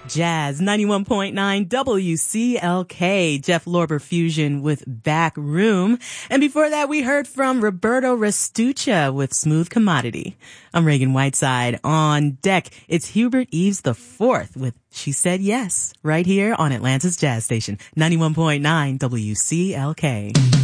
Jazz 91.9 WCLK, Jeff Lorber Fusion with Back Room. And before that, we heard from Roberto Restuccia with Smooth Commodity. I'm Reagan Whiteside. On deck, it's Hubert Eves IV with She Said Yes, right here on Atlanta's Jazz Station, 91.9 WCLK.